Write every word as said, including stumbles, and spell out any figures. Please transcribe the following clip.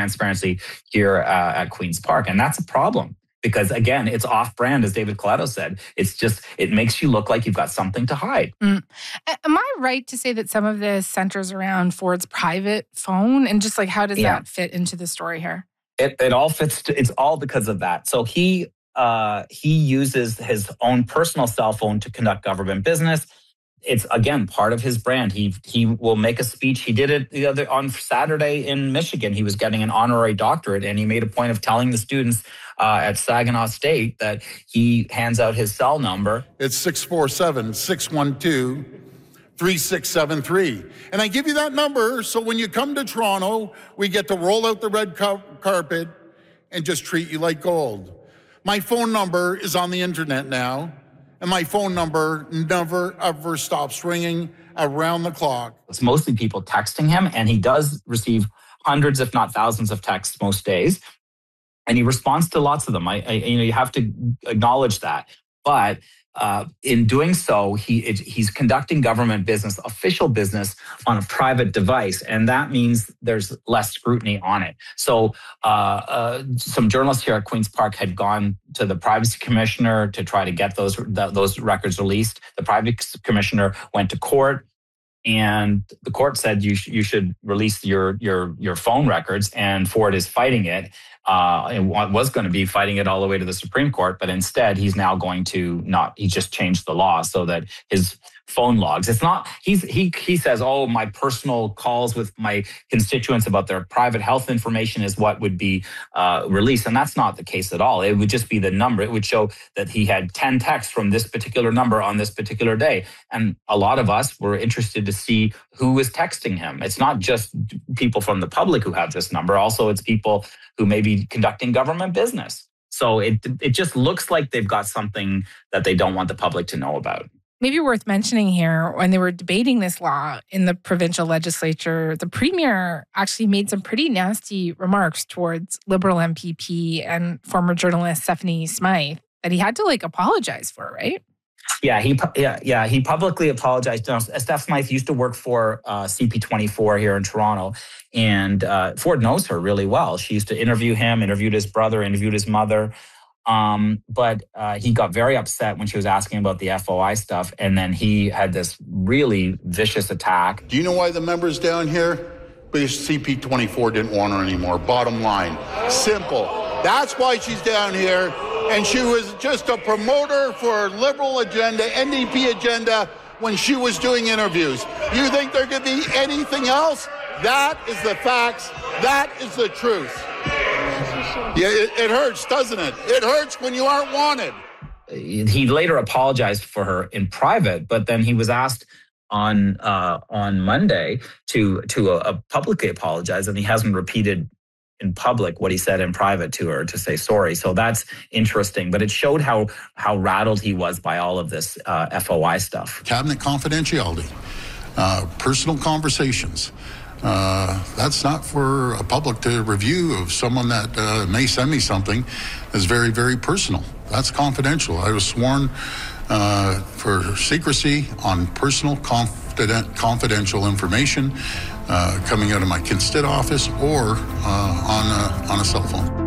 transparency here uh, at Queen's Park. And that's a problem. Because again, it's off-brand, as David Coletto said. It's just, it makes you look like you've got something to hide. Mm. Am I right to say that some of this centers around Ford's private phone? And just like, how does yeah. that fit into the story here? It, it all fits, to, it's all because of that. So he uh, he uses his own personal cell phone to conduct government business. It's, again, part of his brand. He he will make a speech. He did it the other on Saturday in Michigan. He was getting an honorary doctorate, and he made a point of telling the students uh, at Saginaw State that he hands out his cell number. It's six four seven, six one two, three six seven three. And I give you that number so when you come to Toronto, we get to roll out the red car- carpet and just treat you like gold. My phone number is on the internet now. And my phone number never, ever stops ringing around the clock. It's mostly people texting him, and he does receive hundreds, if not thousands, of texts most days. And he responds to lots of them. I, I you know, you have to acknowledge that. But uh, in doing so, he it, he's conducting government business, official business, on a private device, and that means there's less scrutiny on it. So uh, uh, some journalists here at Queen's Park had gone to the privacy commissioner to try to get those th- those records released. The privacy commissioner went to court, and the court said you sh- you should release your your your phone records, and Ford is fighting it. Uh, and was going to be fighting it all the way to the Supreme Court, but instead he's now going to not. He just changed the law so that his phone logs. It's not. He's he he says, oh, my personal calls with my constituents about their private health information is what would be uh, released, and that's not the case at all. It would just be the number. It would show that he had ten texts from this particular number on this particular day, and a lot of us were interested to see who was texting him. It's not just people from the public who have this number. Also, it's people who may be conducting government business. So it it just looks like they've got something that they don't want the public to know about. Maybe worth mentioning here, when they were debating this law in the provincial legislature, the premier actually made some pretty nasty remarks towards Liberal M P P and former journalist Stephanie Smythe that he had to like apologize for, right? Yeah, he yeah yeah he publicly apologized. Now, Steph Smythe used to work for uh, C P twenty-four here in Toronto, and uh, Ford knows her really well. She used to interview him, interviewed his brother, interviewed his mother. Um, but uh, he got very upset when she was asking about the F O I stuff, and then he had this really vicious attack. Do you know why the members down here? Because C P twenty-four didn't want her anymore. Bottom line, simple. That's why she's down here. And she was just a promoter for Liberal agenda, N D P agenda, when she was doing interviews. You think there could be anything else? That is the facts. That is the truth. Yeah, it, it hurts, doesn't it? It hurts when you aren't wanted. He later apologized for her in private, but then he was asked on uh, on Monday to to uh, publicly apologize, and he hasn't repeated in public what he said in private to her to say sorry. So that's interesting, but it showed how how rattled he was by all of this uh, F O I stuff. Cabinet confidentiality, uh, personal conversations. Uh, that's not for a public to review of someone that uh, may send me something that's very, very personal. That's confidential. I was sworn uh, for secrecy on personal confident, confidential information uh, coming out of my Kinsted office or uh, on, a, on a cell phone.